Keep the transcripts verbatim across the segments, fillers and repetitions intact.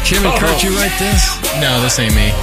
Kim and Kurt, you write this? No, this ain't me.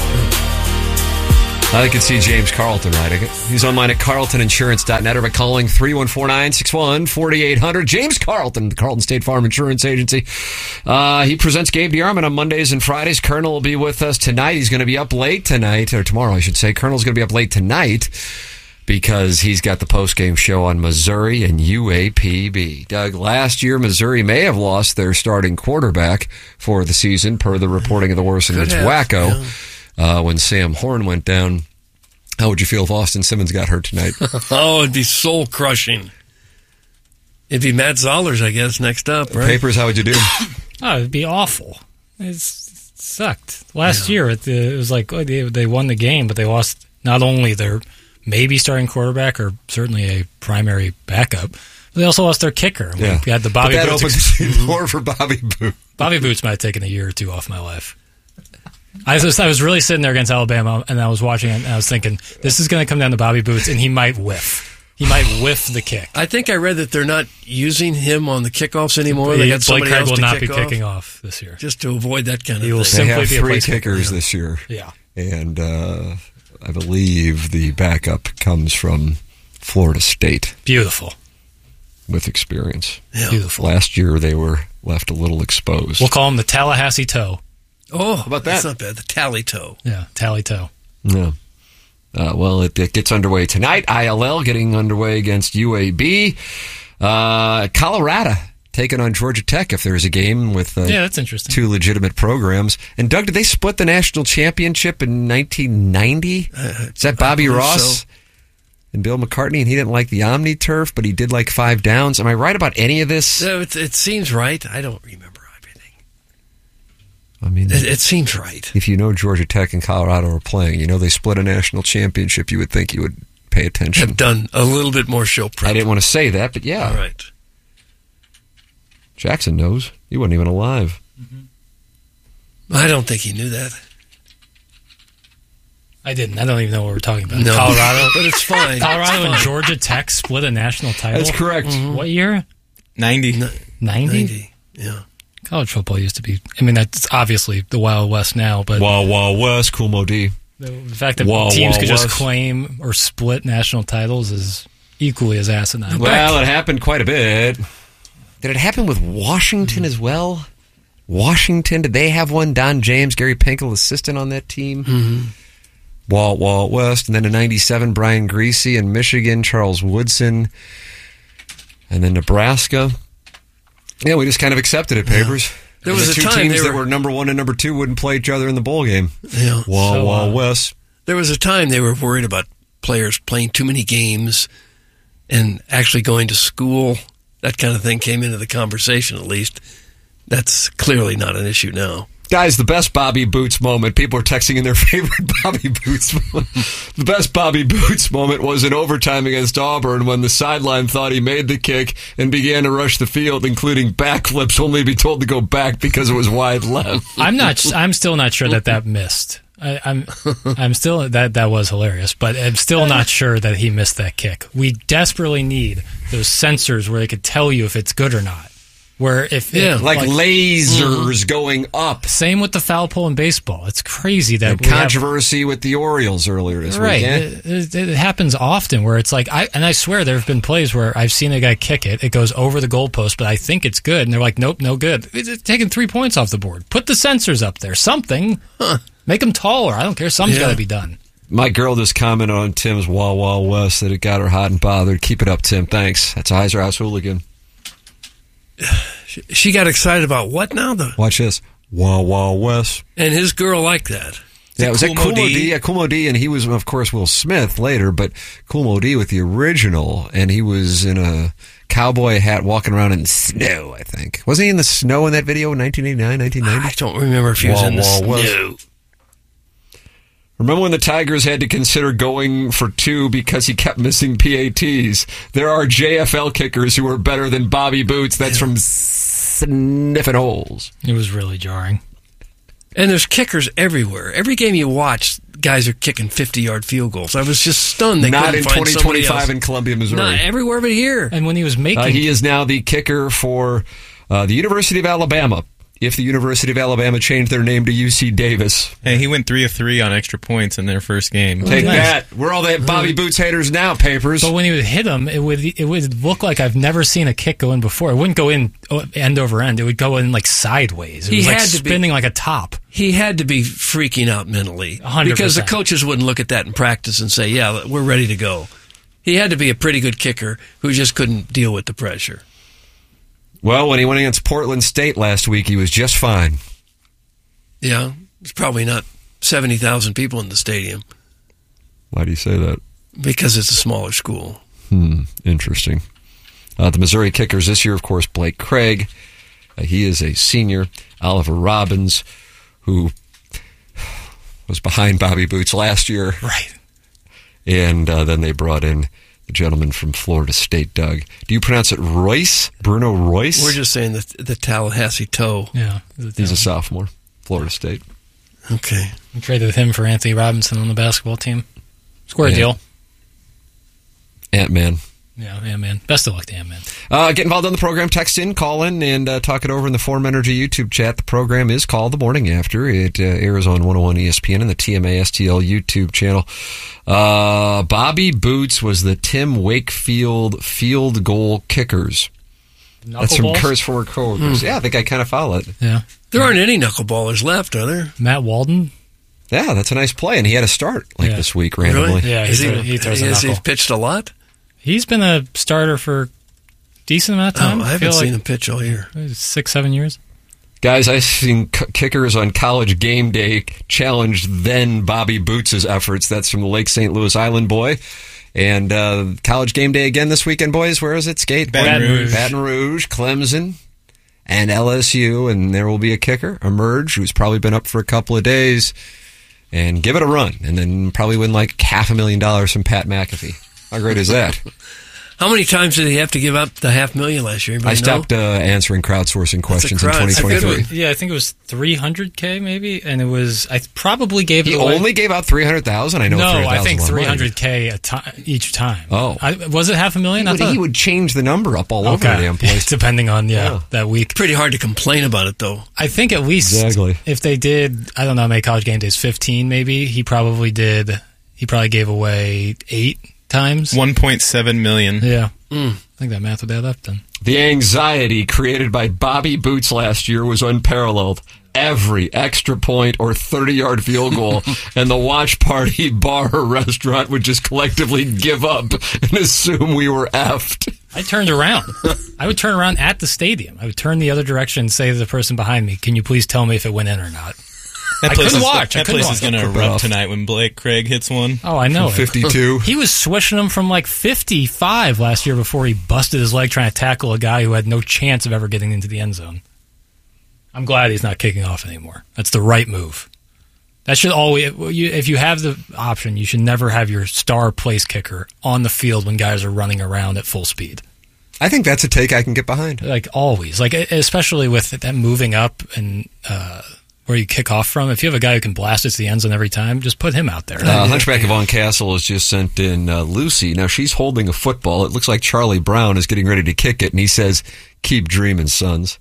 I could see James Carlton writing it. He's online at carlton insurance dot net or by calling three one four, nine six one, four eight zero zero. James Carlton, the Carlton State Farm Insurance Agency. Uh, he presents Gabe DeArmond on Mondays and Fridays. Colonel will be with us tonight. He's going to be up late tonight, or tomorrow, I should say. Colonel's going to be up late tonight because he's got the postgame show on Missouri and U A P B. Doug, last year, Missouri may have lost their starting quarterback for the season, per the reporting of the Worse and It's Wacko. Yeah. Uh, when Sam Horn went down. How would you feel if Austin Simmons got hurt tonight? Oh, it'd be soul-crushing. It'd be Matt Zollers, I guess, next up, right? Papers, how would you do? Oh, it'd be awful. It's, it sucked. Last yeah. year, it, it was like oh, they, they won the game, but they lost not only their maybe starting quarterback or certainly a primary backup, but they also lost their kicker. Yeah. We had the Bobby but that Boots. opens the door for Bobby Boots. Bobby Boots might have taken a year or two off my life. I was, I was really sitting there against Alabama, and I was watching it, and I was thinking, this is going to come down to Bobby Boots, and he might whiff. He might whiff the kick. I think I read that they're not using him on the kickoffs anymore. They got Blake somebody Craig else will to not kick be off, kicking off this year. Just to avoid that kind of he will thing. They have simply be three a kickers kicker. this year. Yeah. And uh, I believe the backup comes from Florida State. Beautiful. With experience. Yeah. Beautiful. Last year, they were left a little exposed. We'll call him the Tallahassee Toe. Oh, how about that? That's not bad. The tally toe. Yeah, tally toe. Yeah. Uh, well, it, it gets underway tonight. I L L getting underway against U A B. Uh, Colorado taking on Georgia Tech if there's a game with uh, yeah, that's interesting. Two legitimate programs. And Doug, did they split the national championship in nineteen ninety? Uh, Is that Bobby Ross so. and Bill McCartney? And he didn't like the Omni Turf, but he did like five downs. Am I right about any of this? No, it, it seems right. I don't remember. I mean, it, it seems right. If you know Georgia Tech and Colorado are playing, you know they split a national championship, you would think you would pay attention. Have done a little bit more show prep. I didn't want to say that, but yeah. All right. Jackson knows. He wasn't even alive. Mm-hmm. I don't think he knew that. I didn't. I don't even know what we're talking about. No. Colorado. But it's fine. Colorado it's and fine. Georgia Tech split a national title? That's correct. Mm-hmm. What year? ninety. ninety? ninety, yeah. College football used to be, I mean, that's obviously the Wild West now, but... Wild, Wild West, Cool Mo D. The fact that Wild, teams Wild could West. just claim or split national titles is equally as asinine. Well, it happened quite a bit. Did it happen with Washington mm-hmm. as well? Washington, did they have one? Don James, Gary Pinkel, assistant on that team? Mm-hmm. Walt, Walt West. And then in ninety-seven, Brian Greasy in Michigan, Charles Woodson. And then Nebraska. Yeah, we just kind of accepted it, Papers. Yeah. There was the a two time teams they that were, were number one and number two wouldn't play each other in the bowl game. Yeah. Wall, so, Wall uh, West. There was a time they were worried about players playing too many games and actually going to school. That kind of thing came into the conversation, at least. That's clearly not an issue now. Guys, the best Bobby Boots moment. People are texting in their favorite Bobby Boots moment. The best Bobby Boots moment was in overtime against Auburn when the sideline thought he made the kick and began to rush the field, including backflips, only to be told to go back because it was wide left. I'm not. I'm still not sure that that missed. I, I'm. I'm still that that was hilarious, but I'm still not sure that he missed that kick. We desperately need those sensors where they could tell you if it's good or not. Where if yeah, it, like, like lasers mm-hmm. going up. Same with the foul pole in baseball. It's crazy that and we controversy have, with the Orioles earlier this right. week. It, it, it happens often where it's like I and I swear there have been plays where I've seen a guy kick it. It goes over the goalpost, but I think it's good, and they're like, nope, no good. It's taking three points off the board. Put the sensors up there. Something. Huh. Make them taller. I don't care. Something's yeah. got to be done. My girl just commented on Tim's Wild Wild West that it got her hot and bothered. Keep it up, Tim. Thanks. That's a Heiser House hooligan. She got excited about what now? The Watch this. Wild Wild West. And his girl liked that. Yeah, it was at Cool Mo D. Yeah, Cool Mo D, and he was, of course, Will Smith later, but Cool Mo D with the original, and he was in a cowboy hat walking around in snow, I think. Wasn't he in the snow in that video in nineteen eighty-nine, nineteen ninety? I don't remember if he was Wild, in the Wild snow. West. Remember when the Tigers had to consider going for two because he kept missing P A Ts? There are J F L kickers who are better than Bobby Boots. That's from Sniffin' Holes. It was really jarring. And there's kickers everywhere. Every game you watch, guys are kicking fifty-yard field goals. I was just stunned. They Not couldn't in find twenty twenty-five else. in Columbia, Missouri. Not everywhere but here. And when he was making... Uh, he is now the kicker for uh, the University of Alabama. if the University of Alabama changed their name to U C Davis. Hey, he went three of three on extra points in their first game. Take nice. that. We're all the Bobby Boots haters now, Papers. But when he would hit him, it would it would look like I've never seen a kick go in before. It wouldn't go in end over end. It would go in like sideways. It He was like had to be- spinning like a top. He had to be freaking out mentally. one hundred percent. Because the coaches wouldn't look at that in practice and say, yeah, we're ready to go. He had to be a pretty good kicker who just couldn't deal with the pressure. Well, when he went against Portland State last week, he was just fine. Yeah, there's probably not seventy thousand people in the stadium Why do you say that? because it's a smaller school. Hmm, interesting. Uh, the Missouri kickers this year, of course, Blake Craig. Uh, he is a senior. Oliver Robbins, who was behind Bobby Boots last year. Right. And uh, then they brought in the gentleman from Florida State, Doug. Do you pronounce it Royce? Bruno Royce? We're just saying the, the Tallahassee toe. Yeah. He's a sophomore, Florida State. Okay. We traded him for Anthony Robinson on the basketball team. Square Yeah. deal. Ant-Man. Yeah, yeah, man. Best of luck to him, man. Uh, get involved on the program. Text in, call in, and uh, talk it over in the Forum Energy YouTube chat. The program is called The Morning After. It uh, airs on one oh one E S P N and the T M A S T L YouTube channel. Uh, Bobby Boots was the Tim Wakefield field goal kickers. That's from Knuckleballs? Curse for Codes. Yeah, I think I kind of follow it. Yeah. There aren't any knuckleballers left, are there? Matt Walden? Yeah, that's a nice play, and he had a start like Yeah. this week randomly. Really? Yeah, Is he he, throw- he throws a has he knuckle. pitched a lot? He's been a starter for a decent amount of time. Oh, I haven't feel seen like him pitch all year. Six, seven years. Guys, I've seen k- kickers on College Game Day challenge then Bobby Boots' efforts. That's from the Lake Saint Louis Island boy. And uh, College Game Day again this weekend, boys. Where is it? Skate? Baton Rouge. Baton Rouge, Clemson, and L S U. And there will be a kicker, Emerge, who's probably been up for a couple of days. And give it a run. And then probably win like half a million dollars from Pat McAfee. How great is that? How many times did he have to give up the half million last year? Anybody I stopped uh, answering crowdsourcing questions in crowd. twenty It's a good twenty-three. one. Yeah, I think it was three hundred K maybe, and it was, I probably gave it He away. only gave out three hundred thousand dollars? I know No, three hundred thousand I think dollars. three hundred K a ti- each time. Oh. I, was it half a million? He I would, thought, he would change the number up all over the okay. damn place. Depending on, yeah, Yeah. that week. Pretty hard to complain about it, though. I think at least Exactly. if they did, I don't know how many College Game Days, fifteen maybe, he probably did, he probably gave away eight times. one point seven million. Yeah. Mm. I think that math would add up then. The anxiety created by Bobby Boots last year was unparalleled. Every extra point or thirty-yard field goal, and the watch party, bar, or restaurant would just collectively give up and assume we were effed. I turned around. I would turn around at the stadium. I would turn the other direction and say to the person behind me, can you please tell me if it went in or not? That I place couldn't is, watch. I That couldn't place is watch. going to Rip it erupt off. tonight when Blake Craig hits one. Oh, I know. it. fifty-two. He was swishing them from like fifty-five last year before he busted his leg trying to tackle a guy who had no chance of ever getting into the end zone. I'm glad he's not kicking off anymore. That's the right move. That should always, if you have the option, you should never have your star place kicker on the field when guys are running around at full speed. I think that's a take I can get behind. Like always, like especially with that moving up and uh, where you kick off from. If you have a guy who can blast it to the end zone every time, just put him out there. Uh, Hunchback of Von Castle has just sent in uh, Lucy. Now, she's holding a football. It looks like Charlie Brown is getting ready to kick it, and he says, keep dreaming, sons.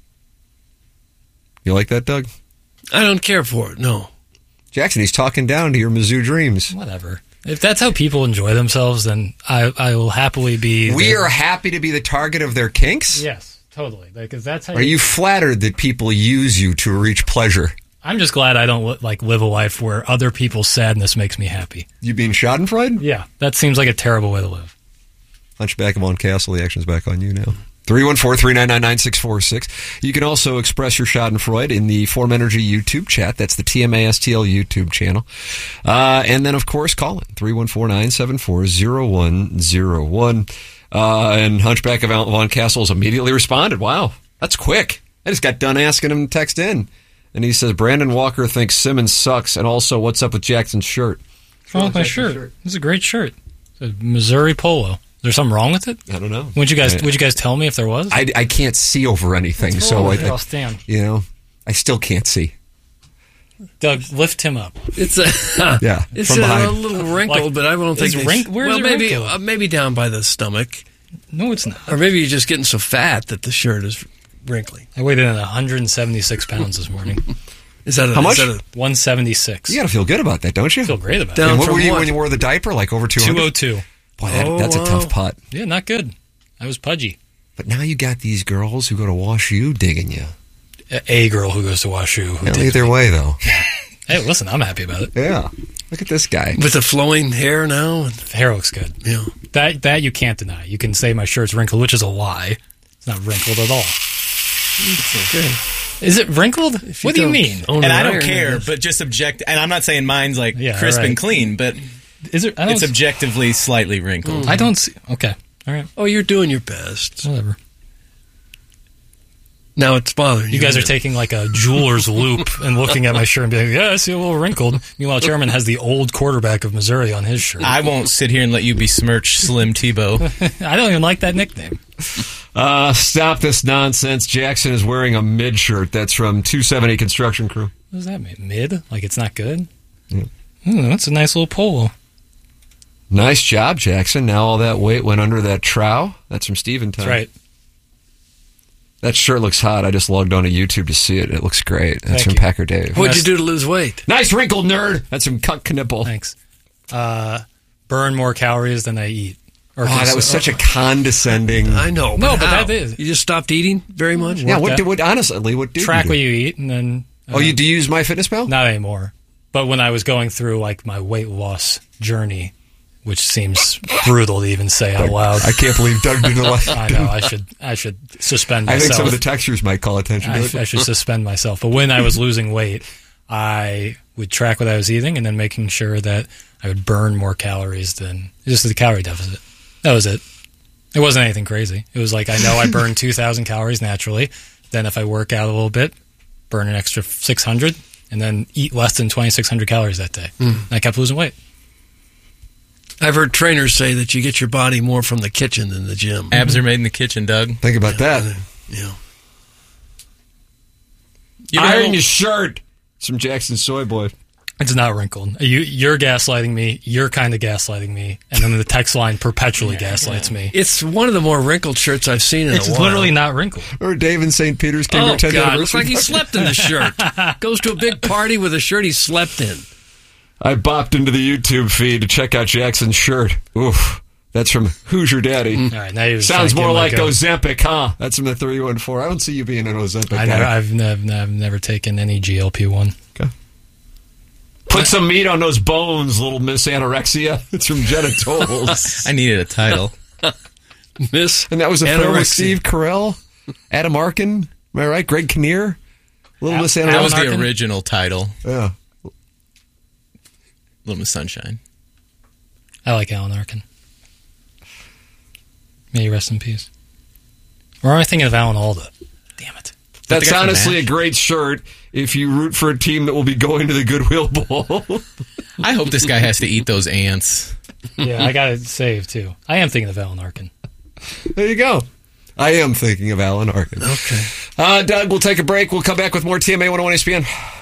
You like that, Doug? I don't care for it, no. Jackson, he's talking down to your Mizzou dreams. Whatever. If that's how people enjoy themselves, then I, I will happily be. We there. are happy to be the target of their kinks? Yes, totally. Because that's how. Are you flattered that people use you to reach pleasure? I'm just glad I don't like live a life where other people's sadness makes me happy. You being schadenfreude? Yeah, that seems like a terrible way to live. Hunchback of Von Castle, the action's back on you now. three one four, three nine nine, nine six four six. You can also express your schadenfreude in the Forum Energy YouTube chat. That's the T M A S T L YouTube channel. Uh, and then, of course, call in three one four, nine seven four, zero one zero one. Uh, and Hunchback of Von Castle has immediately responded. Wow, that's quick. I just got done asking him to text in. And he says, Brandon Walker thinks Simmons sucks. And also, what's up with Jackson's shirt? What's wrong with my shirt? It's a great shirt. It's a Missouri polo. Is there something wrong with it? I don't know. Would you guys I, Would you guys tell me if there was? I, I can't see over anything, so I, I'll I, stand. you know, I still can't see. Doug, lift him up. It's a Yeah, it's from a, behind. little wrinkled, Like, but I don't think is they wrink- where is well, it maybe wrinkled? uh, maybe down by the stomach, No, it's not. or maybe you're just getting so fat that the shirt is wrinkly. I weighed in at one hundred seventy-six pounds this morning. Is that a, How much? Is that a, one seventy-six. You got to feel good about that, don't you? I feel great about Down it. And what from were you what? when you wore the diaper? Like over two hundred? two oh two. Boy, that, Oh, that's a wow. tough putt. Yeah, not good. I was pudgy. But now you got these girls who go to Wash U digging you. A, a girl who goes to WashU. Who Well, did either way, though. Hey, listen, I'm happy about it. Yeah. Look at this guy. with the flowing hair now? And, The hair looks good. you know, That that you can't deny. You can say my shirt's wrinkled, which is a lie. It's not wrinkled at all. it's okay. Is it wrinkled? you What do you don't mean? own And an I don't iron, care, it's- but just object. And I'm not saying mine's like Yeah, crisp right. and clean, but Is it? I don't. it's objectively slightly wrinkled. I don't see. Okay. All right. Oh, you're doing your best. Whatever. Now it's bothering you. You guys are isn't it? taking like a jeweler's loop and looking at my shirt and being like, yeah, I see a little wrinkled. Meanwhile, Chairman has the old quarterback of Missouri on his shirt. I won't sit here and let you besmirch Slim Tebow. I don't even like that nickname. Uh, stop this nonsense. Jackson is wearing a mid shirt. That's from two seventy Construction Crew. What does that mean? Mid? Like it's not good? Yeah. Hmm, that's a nice little polo. Nice job, Jackson. Now all that weight went under that trow. That's from Steven Time. That's right. That shirt looks hot. I just logged on to YouTube to see it. It looks great. That's Thank from you. Packer Dave. What'd you do to lose weight? Nice wrinkled nerd. That's from Cuck Knipple. Thanks. Uh, burn more calories than I eat. Or Oh, that was such a condescending. I know. No, but how? that is- You just stopped eating very much? yeah, what that- did what honestly what did track you what do? you eat and then. Uh, Oh, you do you use MyFitnessPal? Not anymore. But when I was going through like my weight loss journey, which seems brutal to even say out loud. I can't believe Doug didn't like. I know. I should. I should suspend I myself. think some of the textures might call attention to I, it. I should suspend myself. But when I was losing weight, I would track what I was eating and then making sure that I would burn more calories than just the calorie deficit. That was it. It wasn't anything crazy. It was like I know I burn two thousand calories naturally. Then if I work out a little bit, burn an extra six hundred, and then eat less than twenty-six hundred calories that day. Hmm. And I kept losing weight. I've heard trainers say that you get your body more from the kitchen than the gym. Abs are made in the kitchen, Doug. Think about that. Yeah. You know, Iron your shirt. It's from Jackson Soy Boy. It's not wrinkled. You, you're gaslighting me. You're kind of gaslighting me. And then the text line perpetually gaslights me. It's one of the more wrinkled shirts I've seen in It's a while. literally not wrinkled. Or Dave in Saint Peter's came Oh, to tenth God. Looks anniversary. like he slept in the shirt. Goes to a big party with a shirt he slept in. I bopped into the YouTube feed to check out Jackson's shirt. Oof. That's from Who's Your Daddy? All right, now you're just Sounds trying to more give like him a- Ozempic, huh? That's from the three one four. I don't see you being an Ozempic I guy. never, I've, never, I've never taken any G L P one. Okay. Put some meat on those bones, little Miss Anorexia. It's from Genitals. I needed a title. Miss And that was a film with Anorexia. Steve Carell, Adam Arkin. Am I right? Greg Kinnear? Little Al- Miss That Anorexia. was the Arkin? original title. Yeah. Little Miss Sunshine. I like Alan Arkin. May he rest in peace. Or am I thinking of Alan Alda? Damn it. That's the guy from honestly a MASH? great shirt if you root for a team that will be going to the Goodwill Bowl. I hope this guy has to eat those ants. Yeah, I got it saved too. I am thinking of Alan Arkin. There you go. I am thinking of Alan Arkin. Okay. Uh, Doug, we'll take a break. We'll come back with more T M A one oh one E S P N.